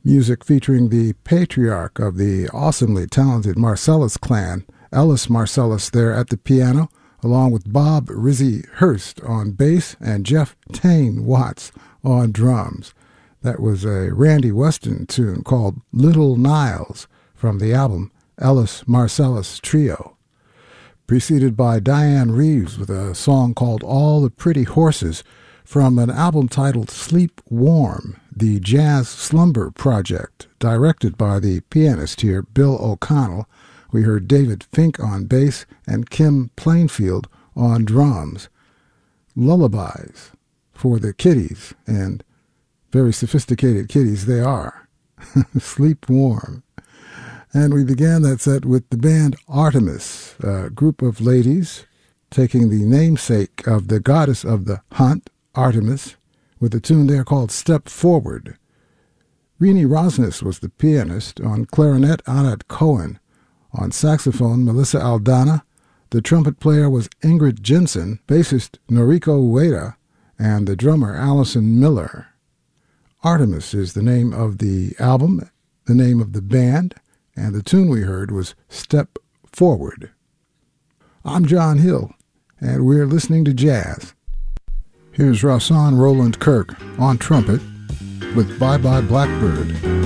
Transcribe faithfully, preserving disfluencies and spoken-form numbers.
Music featuring the patriarch of the awesomely talented Marcellus clan, Ellis Marcellus, there at the piano, along with Bob Rizzy Hurst on bass and Jeff Tane Watts on drums. That was a Randy Weston tune called Little Niles from the album Ellis Marcellus Trio, preceded by Diane Reeves with a song called All the Pretty Horses from an album titled Sleep Warm, the Jazz Slumber Project, directed by the pianist here, Bill O'Connell. We heard David Fink on bass and Kim Plainfield on drums. Lullabies for the kiddies, and very sophisticated kiddies they are. Sleep Warm. And we began that set with the band Artemis, a group of ladies taking the namesake of the goddess of the hunt, Artemis, with a tune there called Step Forward. Renee Rosnes was the pianist. On clarinet, Anat Cohen. On saxophone, Melissa Aldana. The trumpet player was Ingrid Jensen, bassist Noriko Ueda, and the drummer Allison Miller. Artemis is the name of the album, the name of the band, and the tune we heard was Step Forward. I'm John Hill, and we're listening to jazz. Here's Rahsaan Roland Kirk on trumpet with Bye Bye Blackbird.